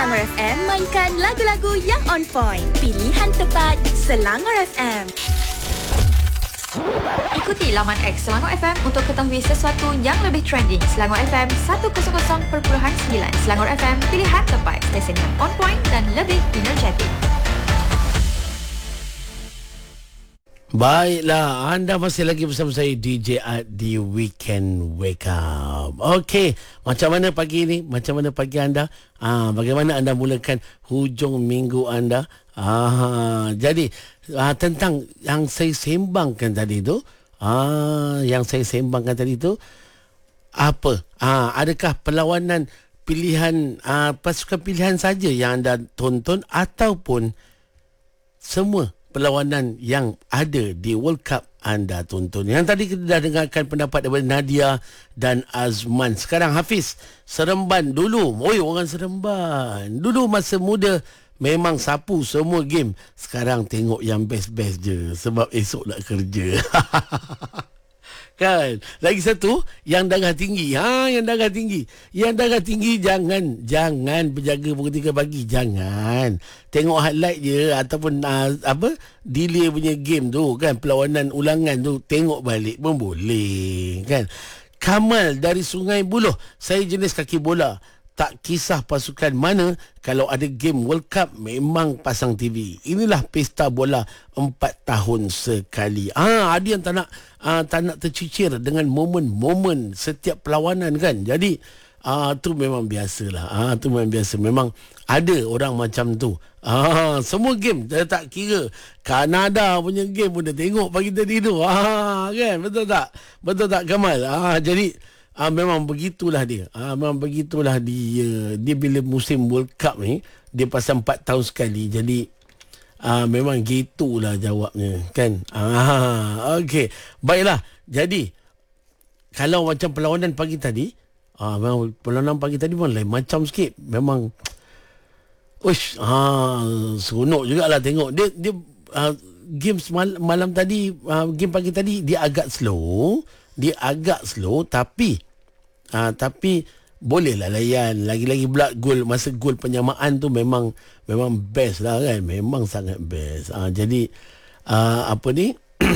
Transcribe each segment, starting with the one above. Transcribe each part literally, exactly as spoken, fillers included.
Selangor F M mainkan lagu-lagu yang on point. Pilihan tepat Selangor F M. Ikuti laman X Selangor F M untuk ketahui sesuatu yang lebih trending. Selangor F M seratus perpuluhan sembilan. Selangor F M, pilihan tepat, stesen yang on point dan lebih energetik. Baiklah, anda masih lagi bersama saya D J Ad di Weekend Wake Up. Okey, macam mana pagi ini? Macam mana pagi anda? Ah, bagaimana anda mulakan hujung minggu anda? Ah, jadi ah, tentang yang saya sembangkan tadi tu, ah, yang saya sembangkan tadi tu apa? Ah, adakah perlawanan pilihan ah, pasukan pilihan saja yang anda tonton ataupun semua perlawanan yang ada di World Cup anda tonton? Yang tadi kita dah dengarkan pendapat daripada Nadia dan Azman. Sekarang Hafiz, Seremban dulu. Oi, orang Seremban dulu masa muda memang sapu semua game. Sekarang tengok yang best-best je sebab esok nak kerja. Kan? Lagi satu, yang darah tinggi. Ha, yang darah tinggi. Yang darah tinggi jangan jangan berjaga pukul tiga pagi, jangan. Tengok highlight je ataupun uh, apa? Delay punya game tu kan, perlawanan ulangan tu tengok balik pun boleh, kan? Kamal dari Sungai Buloh, saya jenis kaki bola. Tak kisah pasukan mana, kalau ada game World Cup memang pasang T V. Inilah pesta bola empat tahun sekali. Ah, ada yang tak nak ah, tak nak tercicir dengan momen-momen setiap perlawanan kan. Jadi ah, tu memang biasalah. Ah, tu memang biasa. Memang ada orang macam tu. Ah, semua game saya tak kira. Kanada punya game pun dah tengok pagi tadi tu. Ah, kan? Betul tak? Betul tak Kamal? Ah, jadi Ah, memang begitulah dia. Ah, memang begitulah dia. Dia bila musim World Cup ni, dia pasang empat tahun sekali. Jadi, ah, memang gitulah jawabnya. Kan? Ah, okey. Baiklah. Jadi, kalau macam perlawanan pagi tadi, ah, memang perlawanan pagi tadi pun lain macam sikit. Memang, uish, ah, seronok jugalah tengok. Dia, dia ah, game malam, malam tadi, ah, game pagi tadi, dia agak slow. Dia agak slow, tapi Ah, tapi bolehlah layan. Lagi-lagi pula gol, masa gol penyamaan tu memang memang best lah kan. Memang sangat best. Ah, jadi ah, apa ni?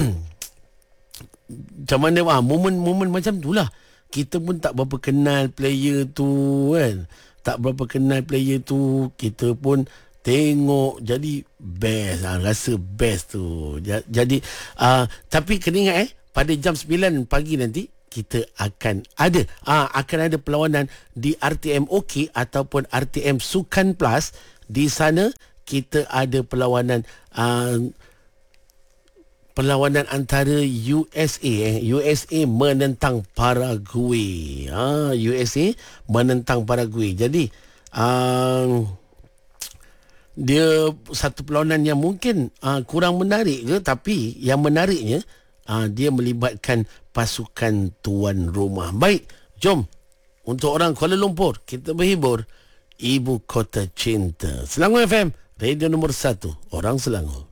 Macam mana ah, momen-momen macam tu lah. Kita pun tak berapa kenal player tu kan. Tak berapa kenal player tu. Kita pun tengok. Jadi best. Ah, rasa best tu. Jadi ah, tapi kena ingat eh, pada jam sembilan pagi nanti kita akan ada ah, akan ada perlawanan di R T M OK ataupun R T M Sukan Plus. Di sana kita ada perlawanan ah, perlawanan antara U S A eh. U S A menentang Paraguay. Ah, U S A menentang Paraguay. Jadi ah, dia satu perlawanan yang mungkin ah, kurang menarik ke, tapi yang menariknya ah, dia melibatkan pasukan tuan rumah. Baik, jom untuk orang Kuala Lumpur kita berhibur. Ibu Kota Cinta, Selangor F M, radio nombor satu, orang Selangor.